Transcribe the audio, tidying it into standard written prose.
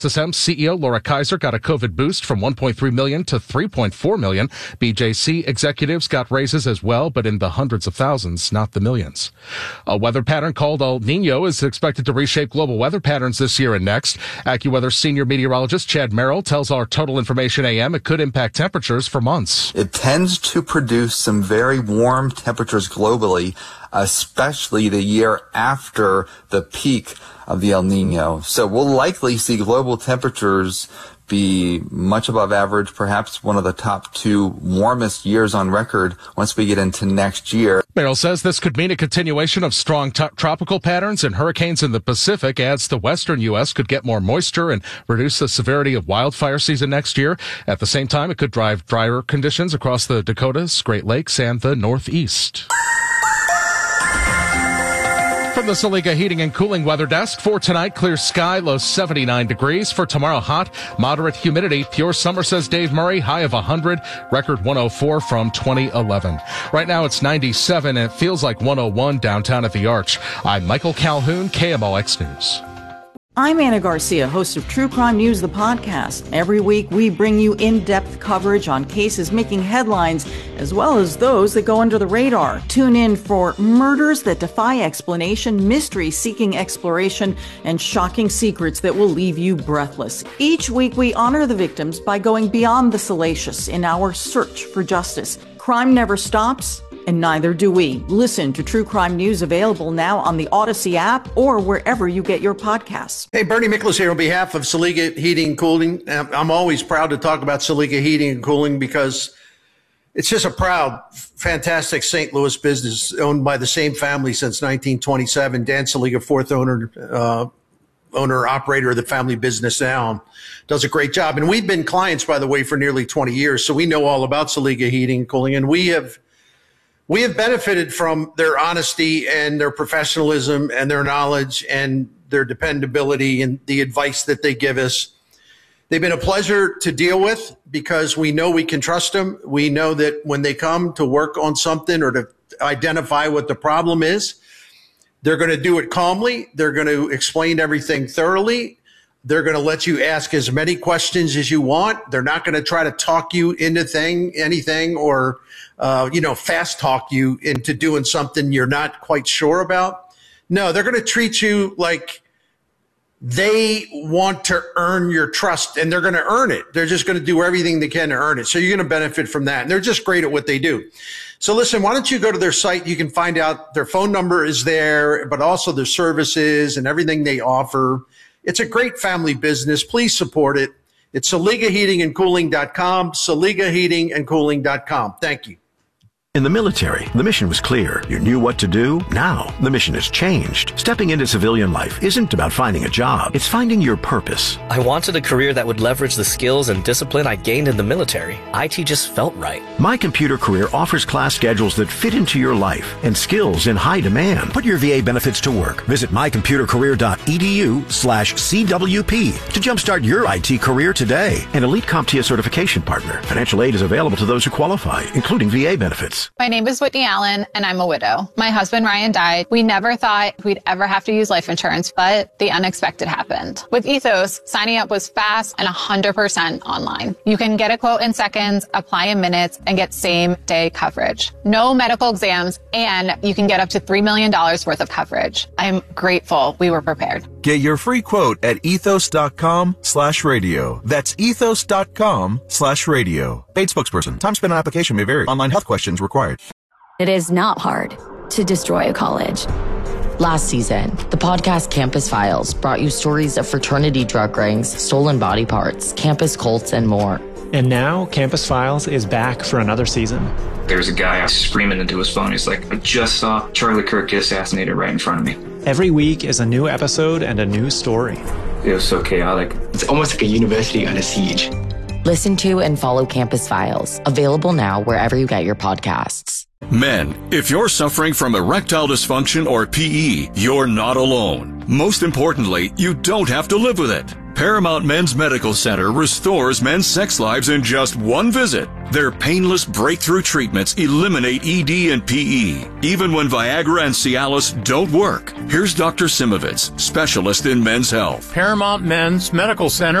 SSM CEO Laura Kaiser got a COVID boost from 1.3 million to 3.4 million. BJC executives got raises as well, but in the hundreds of thousands, not the millions. A weather pattern called El Nino is expected to reshape global weather patterns this year and next. AccuWeather senior meteorologist Chad Merrill tells our Total Information AM it could impact temperatures for months. It tends to produce some very warm temperatures globally, especially the year after the peak of the El Nino. So we'll likely see global temperatures be much above average, perhaps one of the top two warmest years on record once we get into next year. Merrill says this could mean a continuation of strong tropical patterns and hurricanes in the Pacific. Adds the western U.S. could get more moisture and reduce the severity of wildfire season next year. At the same time, it could drive drier conditions across the Dakotas, Great Lakes, and the Northeast. From the Saliga Heating and Cooling Weather Desk, for tonight, clear sky, low 79 degrees. For tomorrow, hot, moderate humidity. Pure summer, says Dave Murray, high of 100, record 104 from 2011. Right now, it's 97, and it feels like 101 downtown at the Arch. I'm Michael Calhoun, KMOX News. I'm Anna Garcia, host of True Crime News, the podcast. Every week, we bring you in-depth coverage on cases making headlines, as well as those that go under the radar. Tune in for murders that defy explanation, mystery seeking exploration, and shocking secrets that will leave you breathless. Each week, we honor the victims by going beyond the salacious in our search for justice. Crime never stops, and neither do we. Listen to True Crime News, available now on the Odyssey app or wherever you get your podcasts. Hey, Bernie Miklasz here on behalf of Saliga Heating and Cooling. I'm always proud to talk about Saliga Heating and Cooling because it's just a proud, fantastic St. Louis business owned by the same family since 1927. Dan Saliga, fourth owner-operator of the family business now, does a great job. And we've been clients, by the way, for nearly 20 years, so we know all about Saliga Heating and Cooling, and we have benefited from their honesty and their professionalism and their knowledge and their dependability and the advice that they give us. They've been a pleasure to deal with because we know we can trust them. We know that when they come to work on something or to identify what the problem is, they're going to do it calmly. They're going to explain everything thoroughly. They're going to let you ask as many questions as you want. They're not going to try to talk you into anything or, fast talk you into doing something you're not quite sure about. No, they're going to treat you like they want to earn your trust, and they're going to earn it. They're just going to do everything they can to earn it. So you're going to benefit from that. And they're just great at what they do. So listen, why don't you go to their site? You can find out their phone number is there, but also their services and everything they offer. It's a great family business. Please support it. It's SaligaHeatingandCooling.com, SaligaHeatingandCooling.com. Thank you. In the military, the mission was clear. You knew what to do. Now, the mission has changed. Stepping into civilian life isn't about finding a job. It's finding your purpose. I wanted a career that would leverage the skills and discipline I gained in the military. IT just felt right. My Computer Career offers class schedules that fit into your life and skills in high demand. Put your VA benefits to work. Visit mycomputercareer.edu/CWP to jumpstart your IT career today. An elite CompTIA certification partner. Financial aid is available to those who qualify, including VA benefits. My name is Whitney Allen, and I'm a widow. My husband, Ryan, died. We never thought we'd ever have to use life insurance, but the unexpected happened. With Ethos, signing up was fast and 100% online. You can get a quote in seconds, apply in minutes, and get same-day coverage. No medical exams, and you can get up to $3 million worth of coverage. I'm grateful we were prepared. Get your free quote at ethos.com/radio. That's ethos.com/radio. Paid spokesperson. Time spent on application may vary. Online health questions required. It is not hard to destroy a college. Last season, the podcast Campus Files brought you stories of fraternity drug rings, stolen body parts, campus cults, and more. And now, Campus Files is back for another season. There's a guy screaming into his phone. He's like, I just saw Charlie Kirk get assassinated right in front of me. Every week is a new episode and a new story. It was so chaotic. It's almost like a university under siege. Listen to and follow Campus Files, available now wherever you get your podcasts. Men, if you're suffering from erectile dysfunction or PE, you're not alone. Most importantly, you don't have to live with it. Paramount Men's Medical Center restores men's sex lives in just one visit. Their painless breakthrough treatments eliminate ED and PE, even when Viagra and Cialis don't work. Here's Dr. Simovitz, specialist in men's health. Paramount Men's Medical Center